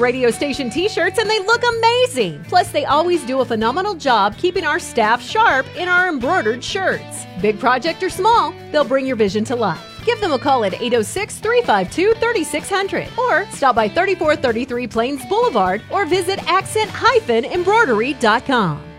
radio station t-shirts and they look amazing. Plus, they always do a phenomenal job keeping our staff sharp in our embroidered shirts. Big project or small, they'll bring your vision to life. Give them a call at 806-352-3600 or stop by 3433 Plains Boulevard or visit accent-embroidery.com.